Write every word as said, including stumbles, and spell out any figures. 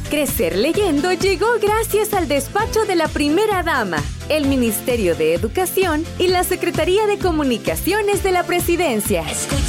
Crecer Leyendo llegó gracias al despacho de la Primera Dama, el Ministerio de Educación y la Secretaría de Comunicaciones de la Presidencia. Escucha